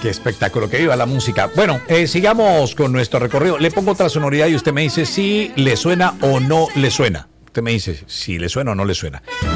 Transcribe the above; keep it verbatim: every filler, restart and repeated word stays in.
Qué espectáculo, que viva la música. Bueno, eh, sigamos con nuestro recorrido. Le pongo otra sonoridad y usted me dice si le suena o no le suena. Usted me dice si le suena o no le suena.